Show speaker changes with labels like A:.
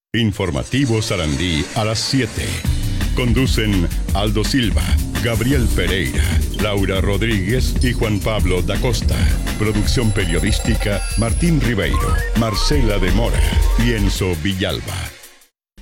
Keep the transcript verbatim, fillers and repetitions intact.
A: Informativo Sarandí a las siete. Conducen Aldo Silva, Gabriel Pereira, Laura Rodríguez y Juan Pablo da Costa. Producción periodística Martín Ribeiro, Marcela de Mora y Enzo Villalba.